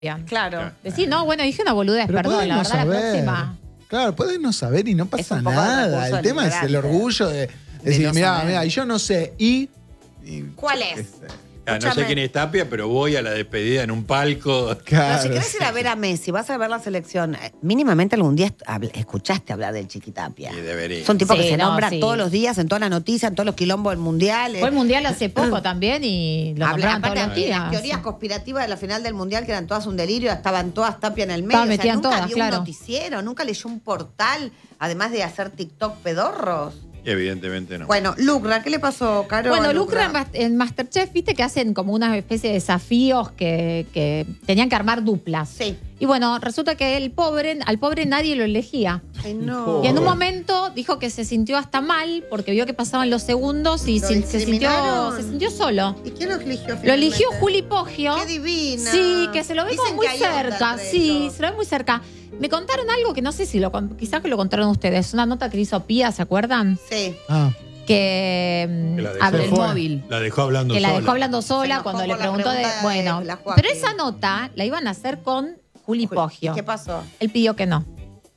Claro. Decir, no, bueno, dije una boludez, Pero perdón, podés la no verdad, saber. la próxima. Claro, podés no saber y no pasa un poco de nada. recurso El tema es el ignorante. orgullo de decir, no mira, saber. y yo no sé. Y ¿Cuál es? No sé Escúchame. quién es Tapia, pero voy a la despedida en un palco. Pero Claro, si querés ir a ver a Messi, vas a ver la selección, mínimamente algún día escuchaste hablar del Chiquitapia. Y debería. Es un tipo que Sí, se no, nombra sí. todos los días, en todas las noticias, en todos los quilombos del mundial. Fue el mundial hace poco también y lo nombraban todos los Aparte, días. las teorías conspirativas de la final del mundial, que eran todas un delirio, estaban todas Tapia en el medio. Estaban metidas nunca todas, vio claro. un noticiero, nunca leyó un portal, además de hacer TikTok pedorros. Evidentemente no. Bueno, Lucra, ¿qué le pasó, Caro? Bueno, a Lucra en Masterchef, viste que hacen como una especie de desafíos que tenían que armar duplas. Sí. Y bueno, resulta que al pobre nadie lo elegía. Ay, no. Y en un momento dijo que se sintió hasta mal porque vio que pasaban los segundos y ¿Lo se discriminaron? sintió solo. ¿Y quién lo eligió Lo finalmente? eligió Juli Poggio. ¡Qué divina! Sí, que se lo ve como Dicen muy que hay onda cerca. entre Sí, ellos. se lo ve muy cerca. Me contaron algo que no sé si quizás que lo contaron ustedes. Una nota que hizo Pía, ¿se acuerdan? Sí. Ah, Que, Que la dejó. Abre el fue. móvil. La dejó hablando que la sola. dejó hablando Se sola enojó cuando le por la preguntó de. pregunta de Bueno, la Joaquín. pero esa nota la iban a hacer con Juli Poggio. ¿Qué pasó? Él pidió que no.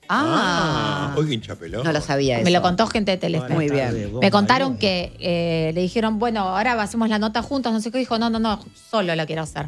Oye, hinchapelón. No lo sabía eso. Me lo contó gente de Telefe. Muy bien. Me contaron que le dijeron, bueno, ahora hacemos la nota juntos, no sé qué. Dijo, no, solo la quiero hacer.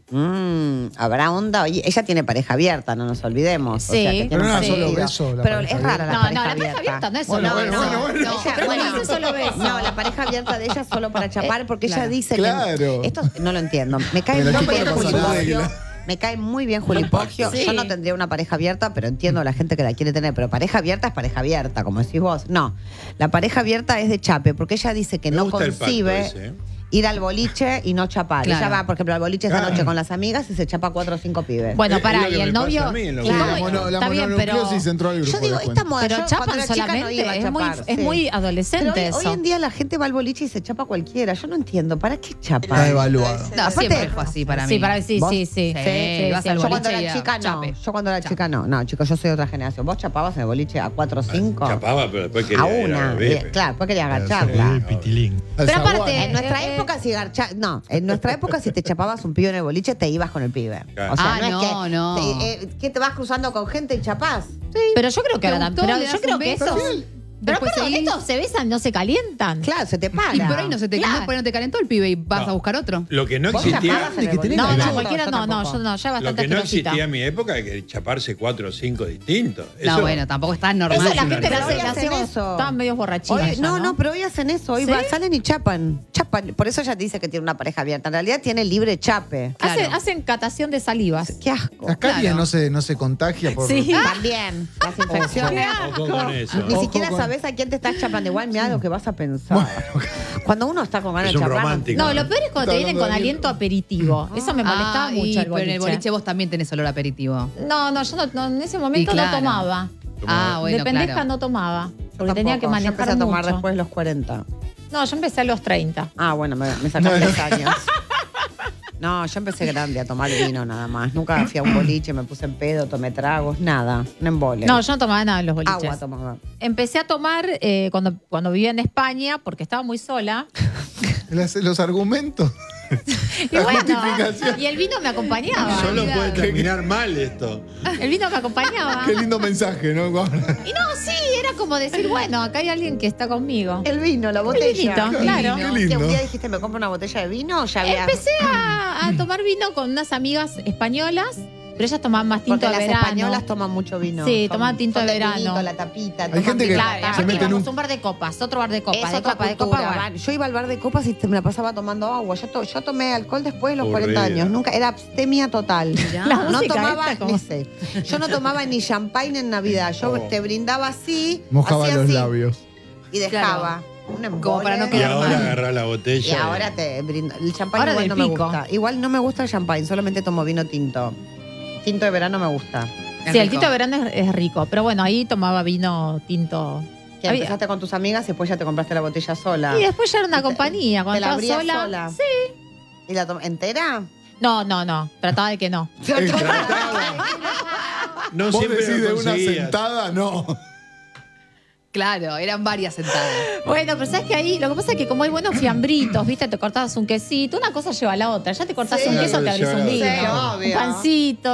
¿Habrá onda? Oye, ella tiene pareja abierta, no nos olvidemos. Sí. O sea, que tiene Pero no un era Sí. solo sentido. beso. la Pero pareja es rara abierta. la No, pareja la pareja abierta. abierta no es Bueno, solo bueno, beso. bueno, bueno. No, pero Bueno, no es solo beso. No, la pareja abierta de ella es solo para chapar porque ella claro. dice Claro. que. Esto no lo entiendo. Me cae Pero muy chico, bien no Juli pasa nada, Poggio. que la- Me cae muy bien Juli Poggio. Sí. Yo no tendría una pareja abierta, pero entiendo a la gente que la quiere tener. Pero pareja abierta es pareja abierta, como decís vos. No, la pareja abierta es de chape, porque ella dice que Me no gusta el pacto concibe ese, ¿eh? ir al boliche y no chapar. Claro. Ella va, por ejemplo, al boliche esa noche con las amigas y se chapa 4 o 5 pibes. Bueno, Es pará, lo que y el me pasa novio. a mí en la Sí, Claro, la está bien, pero. mononucleosis entró al grupo. Yo digo, les esta cuento. moda. Pero yo cuando chapan era chica no solamente, iba a es chapar, es sí. muy adolescente Pero hoy eso. en día la gente va al boliche y se chapa cualquiera. Yo no entiendo. ¿Para qué Está chapa? evaluado. No, Aparte- siempre fue así para mí. Sí, sí, ¿Vos? sí, sí. Sí, vas al Yo cuando boliche y era a chica no. chape. Yo cuando era chica no. No, chicos, yo soy de otra generación. ¿Vos chapabas en el boliche a 4 o 5? Chapaba, pero después quería A ir una. beber. Claro, después quería agacharla. Pitilín. Al Pero zaguán. aparte- En nuestra época, si en nuestra época, si te chapabas un pibe en el boliche, te ibas con el pibe. Claro. O sea, Ah, no, no, es que, no. que te vas cruzando con gente y chapás. Pero yo creo que ¿Te ahora gustó? también. ¿Le Pero das yo creo un que beso? eso. Pero Después perdón, seguís. estos se besan, no se calientan. Claro, se te para. Y por ahí no se te, Claro. no te calentó el pibe y vas No. a buscar otro. Lo que no ¿Vos existía. chapabas en el que tenés boliche? No, que no, ver. cualquiera Yo no, ya tampoco. bastante Lo que no asquerosita. existía en mi época es que chaparse 4 o 5 distintos. No, Eso- bueno, tampoco es tan normal. Eso la una gente norma. lo Pero hoy hace, hacen eso. estaban medio borrachitos. Hoy- ya, no, pero hoy hacen eso. Hoy ¿Sí? salen y chapan. Chapan. Por eso ella dice que tiene una pareja abierta. En realidad tiene libre chape. Claro. Hacen catación de salivas. Qué asco. La carie Claro. no se contagia por. Sí. También. Las infecciones. Ojo con eso. Ni Ojo siquiera con- sabes a quién te estás chapando. Igual mira lo que vas a pensar. Cuando uno está con ganas Es de un chapar. romántico. No, lo peor es cuando te Está vienen hablando con de aliento aperitivo. Eso me molestaba mucho el Pero en boliche. el boliche vos también tenés olor a aperitivo. No, yo en ese momento Y claro. no tomaba. Ah, bueno, de pendeja claro. no tomaba. Porque Tampoco. tenía que Yo manejar empecé a tomar mucho. después de los 40. No, yo empecé a los 30. Ah, bueno, me sacaron 10 años. No, yo empecé grande a tomar vino nada más. Nunca fui a un boliche, me puse en pedo, tomé tragos, nada. Un embole. No, yo no tomaba nada en los boliches. Agua tomaba. Empecé a tomar cuando vivía en España, porque estaba muy sola. Los argumentos. Y La bueno, justificación. y el vino me acompañaba. Solo puede terminar mal esto. El vino me acompañaba. Qué lindo mensaje, ¿no? Y no, sí, era como decir, bueno, acá hay alguien que está conmigo. El vino, la botella. vinito, claro. Qué Que lindo. un día dijiste, ¿me compro una botella de vino? O ya había... Empecé a tomar vino con unas amigas españolas, pero ellas tomaban más tinto Porque de las verano. españolas toman mucho vino. Sí, Son- tomaban tinto son de del verano. vinito, la tapita. Hay toman gente que vino Claro, de y se aparte mete en íbamos un- un bar de copas, otro bar de copas, Es de otra copa, de cultura. copa. bueno. Yo iba al bar de copas y me la pasaba tomando agua. Yo tomé alcohol después de los Aburrida. 40 años. Nunca, era abstemia total. La No música tomaba, esta como- ni sé. Yo no tomaba ni champagne en Navidad. Yo Oh. te brindaba así, Mojaba hacía los así, labios. y dejaba. Un embole. Como para no Y quedar ahora mal. agarrás la Y botella. ahora te brindo. El champagne Ahora igual de no me pico. gusta. Igual no me gusta el champagne, solamente tomo vino tinto. Tinto de verano me gusta. Es Sí, el rico. tinto de verano es rico, pero bueno, ahí tomaba vino tinto. Que Había- empezaste con tus amigas y después ya te compraste la botella sola. Y después ya era una ¿Te- compañía, ¿Te cuando la estaba abrías sola. sola? ¿Y la entera? No, trataba de que no. No Vos siempre decís lo de una conseguías. sentada, no. Claro, eran varias sentadas. Bueno, pero sabes que ahí, lo que pasa es que como hay buenos fiambritos, viste, te cortabas un quesito, una cosa lleva a la otra. Ya te cortás Sí. un queso, te abrís un Sí, vino. obvio. Un pancito.